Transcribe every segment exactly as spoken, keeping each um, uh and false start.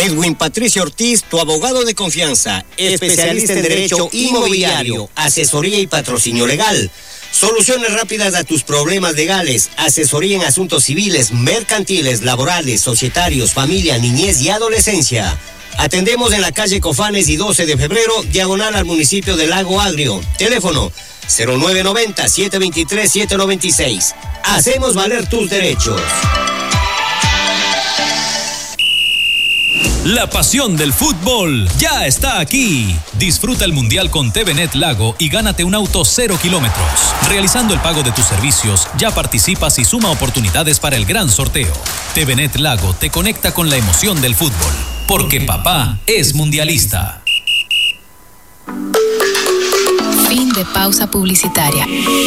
Edwin Patricio Ortiz, tu abogado de confianza, especialista en derecho inmobiliario, asesoría y patrocinio legal. Soluciones rápidas a tus problemas legales, asesoría en asuntos civiles, mercantiles, laborales, societarios, familia, niñez y adolescencia. Atendemos en la calle Cofanes y doce de febrero, diagonal al municipio de Lago Agrio. Teléfono cero nueve nueve cero, siete dos tres, siete nueve seis. Hacemos valer tus derechos. La pasión del fútbol ya está aquí. Disfruta el Mundial con T V Net Lago y gánate un auto cero kilómetros. Realizando el pago de tus servicios, ya participas y suma oportunidades para el gran sorteo. T V Net Lago te conecta con la emoción del fútbol, porque papá es mundialista. Fin de pausa publicitaria.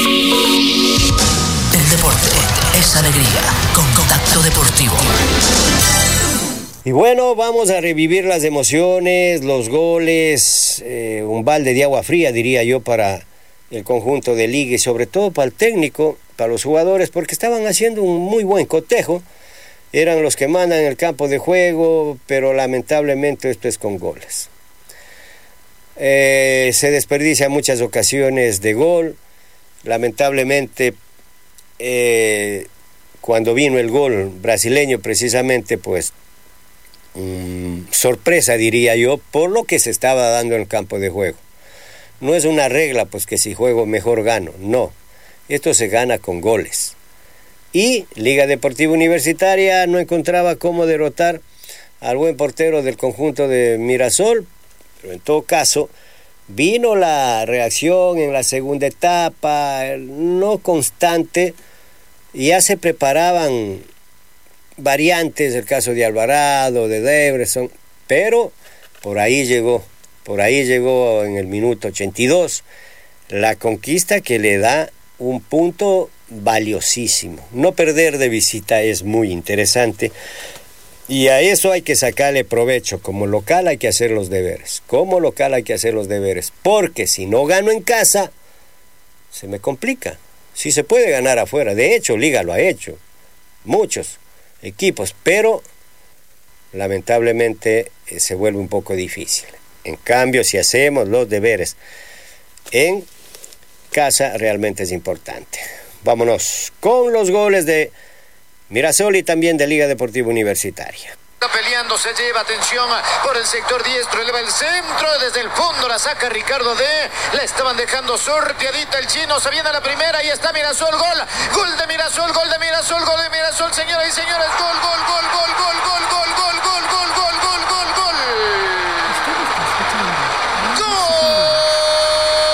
El deporte es alegría, con Contacto Deportivo. Y bueno, vamos a revivir las emociones, los goles, eh, un balde de agua fría, diría yo, para el conjunto de Liga y sobre todo para el técnico, para los jugadores, porque estaban haciendo un muy buen cotejo. Eran los que mandan en el campo de juego, pero lamentablemente esto es con goles. Eh, se desperdicia muchas ocasiones de gol. Lamentablemente, eh, cuando vino el gol brasileño, precisamente, pues, Mm, sorpresa diría yo, por lo que se estaba dando en el campo de juego. No es una regla, pues, que si juego mejor gano, no. Esto se gana con goles. Y Liga Deportiva Universitaria no encontraba cómo derrotar al buen portero del conjunto de Mirasol, pero en todo caso vino la reacción en la segunda etapa, no constante, y ya se preparaban variantes, el caso de Alvarado, de Debreson, pero por ahí llegó, por ahí llegó en el minuto ochenta y dos la conquista que le da un punto valiosísimo. No perder de visita es muy interesante y a eso hay que sacarle provecho. Como local hay que hacer los deberes, como local hay que hacer los deberes, porque si no gano en casa, se me complica. Sí se puede ganar afuera, de hecho Liga lo ha hecho, muchos equipos, pero lamentablemente eh, se vuelve un poco difícil. En cambio, si hacemos los deberes en casa, realmente es importante. Vámonos con los goles de Mirasol y también de Liga Deportiva Universitaria. Está peleando, se lleva, atención por el sector diestro, eleva el centro, desde el fondo la saca Ricardo D. La estaban dejando sorteadita el chino, se viene a la primera y está Mirasol, gol, gol de Mirasol, gol de Mirasol, gol de Mirasol, señoras y señores, gol, gol, gol, gol, gol, gol.